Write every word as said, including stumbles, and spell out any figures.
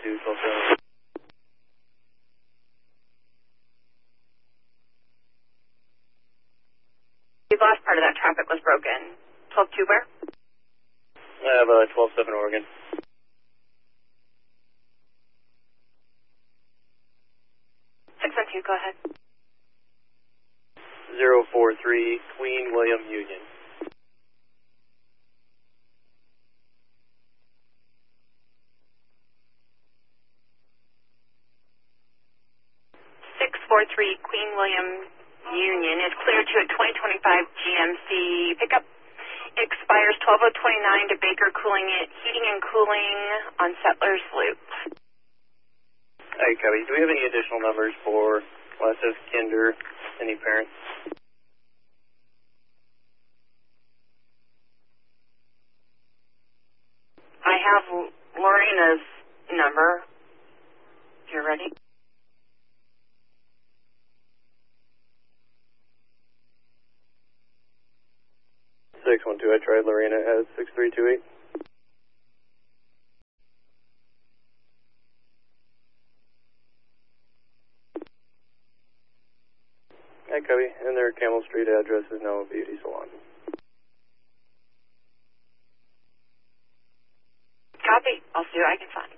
two, twelve seven. The last part of that traffic was broken. twelve two where? I have uh, twelve seven Oregon. six one two, go ahead. zero four three, Queen William Union. six four three Queen William Union is cleared to a twenty twenty-five G M C pickup. Expires twelve oh twenty-nine to Baker Cooling It, Heating and Cooling on Settlers Loop. Hey, Cubby, do we have any additional numbers for Lesses, Kinder, any parents? I have Lorena's number. If you're ready. six one two, I tried Lorena at six three two eight. Hi, Cubby, and their Camel Street address is now a beauty salon. Copy. I'll see what I can find.